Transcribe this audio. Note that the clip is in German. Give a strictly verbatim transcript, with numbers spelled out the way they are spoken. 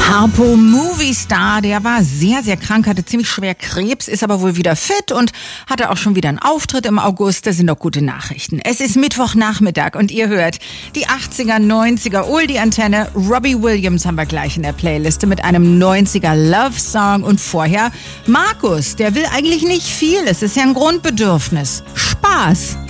Harpo Movistar, der war sehr, sehr krank, hatte ziemlich schwer Krebs, ist aber wohl wieder fit und hatte auch schon wieder einen Auftritt im August. Das sind doch gute Nachrichten. Es ist Mittwochnachmittag und ihr hört die achtziger, neunziger Oldie-Antenne. Robbie Williams haben wir gleich in der Playliste mit einem neunziger Love-Song und vorher Markus, der will eigentlich nicht viel. Es ist ja ein Grundbedürfnis. Spaß.